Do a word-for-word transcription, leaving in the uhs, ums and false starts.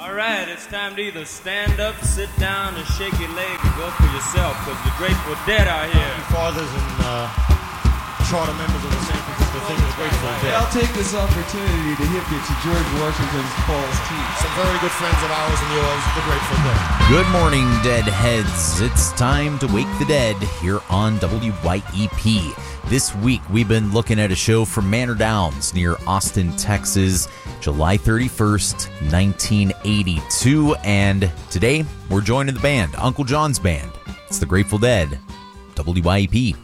All right, it's time to either stand up, sit down, and shake your leg and go for yourself, because the Grateful Dead are here. Thank you, fathers and uh, charter members of the San Francisco thing of the Grateful Dead. I'll take this opportunity to hip you to George Washington's Paul's Teeth. Some very good friends of ours and yours, the Grateful Dead. Good morning, Deadheads. It's time to wake the dead here on W Y E P. This week, we've been looking at a show from Manor Downs near Austin, Texas, July thirty-first, nineteen eighty-two. And today, we're joining the band, Uncle John's band. It's the Grateful Dead, W Y E P.